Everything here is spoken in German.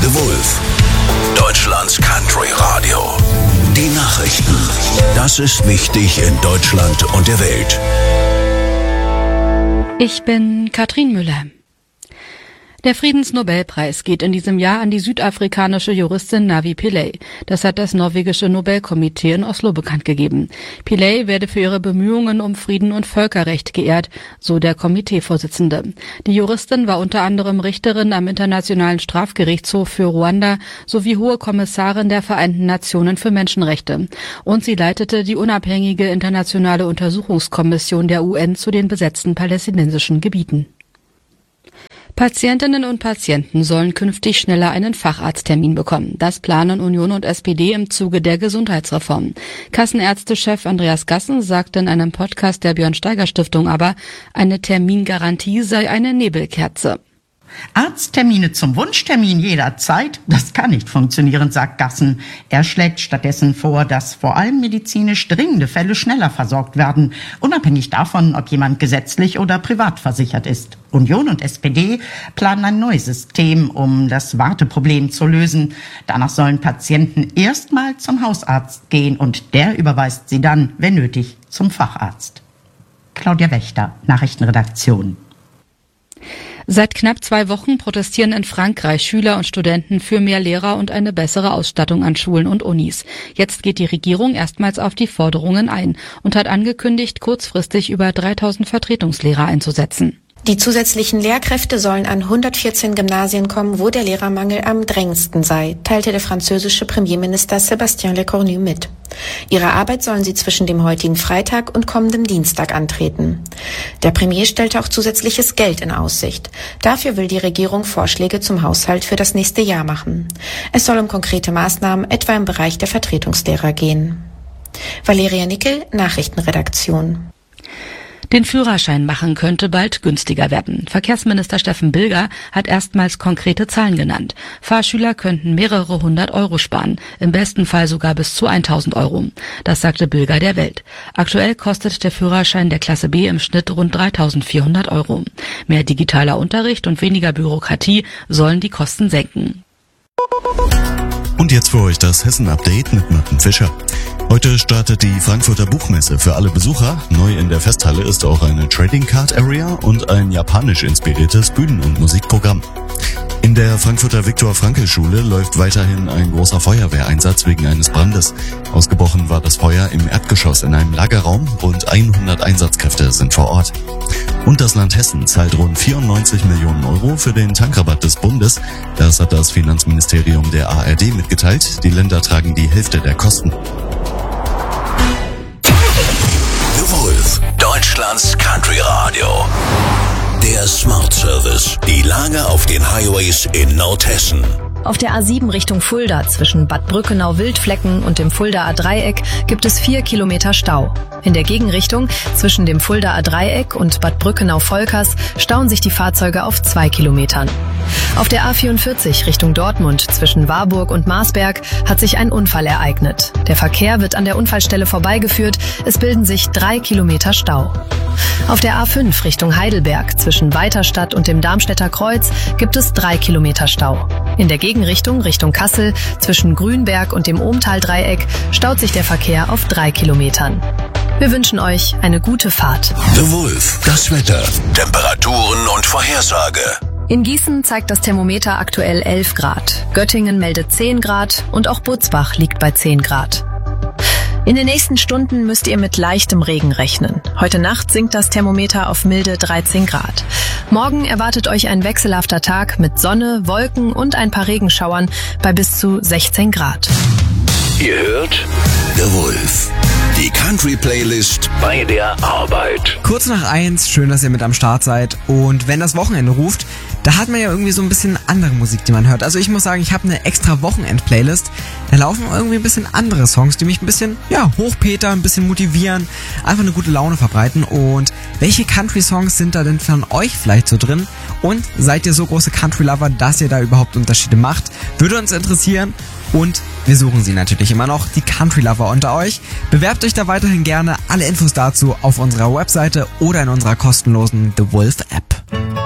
The Wolf, Deutschlands Country Radio. Die Nachrichten. Das ist wichtig in Deutschland und der Welt. Ich bin Katrin Müller. Der Friedensnobelpreis geht in diesem Jahr an die südafrikanische Juristin Navi Pillay. Das hat das norwegische Nobelkomitee in Oslo bekannt gegeben. Pillay werde für ihre Bemühungen um Frieden und Völkerrecht geehrt, so der Komiteevorsitzende. Die Juristin war unter anderem Richterin am Internationalen Strafgerichtshof für Ruanda sowie Hohe Kommissarin der Vereinten Nationen für Menschenrechte. Und sie leitete die unabhängige internationale Untersuchungskommission der UN zu den besetzten palästinensischen Gebieten. Patientinnen und Patienten sollen künftig schneller einen Facharzttermin bekommen. Das planen Union und SPD im Zuge der Gesundheitsreform. Kassenärztechef Andreas Gassen sagte in einem Podcast der Björn-Steiger-Stiftung aber, eine Termingarantie sei eine Nebelkerze. Arzttermine zum Wunschtermin jederzeit, das kann nicht funktionieren, sagt Gassen. Er schlägt stattdessen vor, dass vor allem medizinisch dringende Fälle schneller versorgt werden, unabhängig davon, ob jemand gesetzlich oder privat versichert ist. Union und SPD planen ein neues System, um das Warteproblem zu lösen. Danach sollen Patienten erstmal zum Hausarzt gehen und der überweist sie dann, wenn nötig, zum Facharzt. Claudia Wächter, Nachrichtenredaktion. Seit knapp 2 Wochen protestieren in Frankreich Schüler und Studenten für mehr Lehrer und eine bessere Ausstattung an Schulen und Unis. Jetzt geht die Regierung erstmals auf die Forderungen ein und hat angekündigt, kurzfristig über 3000 Vertretungslehrer einzusetzen. Die zusätzlichen Lehrkräfte sollen an 114 Gymnasien kommen, wo der Lehrermangel am drängendsten sei, teilte der französische Premierminister Sébastien Lecornu mit. Ihre Arbeit sollen sie zwischen dem heutigen Freitag und kommendem Dienstag antreten. Der Premier stellte auch zusätzliches Geld in Aussicht. Dafür will die Regierung Vorschläge zum Haushalt für das nächste Jahr machen. Es soll um konkrete Maßnahmen etwa im Bereich der Vertretungslehrer gehen. Valeria Nickel, Nachrichtenredaktion. Den Führerschein machen könnte bald günstiger werden. Verkehrsminister Steffen Bilger hat erstmals konkrete Zahlen genannt. Fahrschüler könnten mehrere 100 Euro sparen, im besten Fall sogar bis zu 1000 Euro. Das sagte Bilger der Welt. Aktuell kostet der Führerschein der Klasse B im Schnitt rund 3400 Euro. Mehr digitaler Unterricht und weniger Bürokratie sollen die Kosten senken. Und jetzt für euch das Hessen-Update mit Martin Fischer. Heute startet die Frankfurter Buchmesse für alle Besucher. Neu in der Festhalle ist auch eine Trading Card Area und ein japanisch inspiriertes Bühnen- und Musikprogramm. In der Frankfurter Viktor-Frankl-Schule läuft weiterhin ein großer Feuerwehreinsatz wegen eines Brandes. Ausgebrochen war das Feuer im Erdgeschoss in einem Lagerraum. Rund 100 Einsatzkräfte sind vor Ort. Und das Land Hessen zahlt rund 94 Millionen Euro für den Tankrabatt des Bundes. Das hat das Finanzministerium der ARD mitgeteilt. Die Länder tragen die Hälfte der Kosten. The Wolf, Deutschlands Country Radio. Der Smart Service. Die Lage auf den Highways in Nordhessen. Auf der A7 Richtung Fulda zwischen Bad Brückenau-Wildflecken und dem Fuldaer Dreieck gibt es 4 Kilometer Stau. In der Gegenrichtung zwischen dem Fuldaer Dreieck und Bad Brückenau-Volkers stauen sich die Fahrzeuge auf 2 Kilometern. Auf der A44 Richtung Dortmund zwischen Warburg und Marsberg hat sich ein Unfall ereignet. Der Verkehr wird an der Unfallstelle vorbeigeführt. Es bilden sich 3 Kilometer Stau. Auf der A5 Richtung Heidelberg zwischen Weiterstadt und dem Darmstädter Kreuz gibt es 3 Kilometer Stau. In der Gegenrichtung Richtung Kassel zwischen Grünberg und dem Ohmtal-Dreieck staut sich der Verkehr auf 3 Kilometern. Wir wünschen euch eine gute Fahrt. The Wolf, das Wetter, Temperaturen und Vorhersage. In Gießen zeigt das Thermometer aktuell 11 Grad. Göttingen meldet 10 Grad und auch Butzbach liegt bei 10 Grad. In den nächsten Stunden müsst ihr mit leichtem Regen rechnen. Heute Nacht sinkt das Thermometer auf milde 13 Grad. Morgen erwartet euch ein wechselhafter Tag mit Sonne, Wolken und ein paar Regenschauern bei bis zu 16 Grad. Ihr hört The Wolf, die Country-Playlist bei der Arbeit. Kurz nach 1, schön, dass ihr mit am Start seid. Und wenn das Wochenende ruft, da hat man ja irgendwie so ein bisschen andere Musik, die man hört. Also ich muss sagen, ich habe eine extra Wochenend-Playlist. Da laufen irgendwie ein bisschen andere Songs, die mich ein bisschen, hochpetern, ein bisschen motivieren, einfach eine gute Laune verbreiten. Und welche Country-Songs sind da denn von euch vielleicht so drin? Und seid ihr so große Country-Lover, dass ihr da überhaupt Unterschiede macht? Würde uns interessieren. Und wir suchen sie natürlich immer noch, die Country-Lover unter euch. Bewerbt euch da weiterhin gerne. Alle Infos dazu auf unserer Webseite oder in unserer kostenlosen The Wolf App.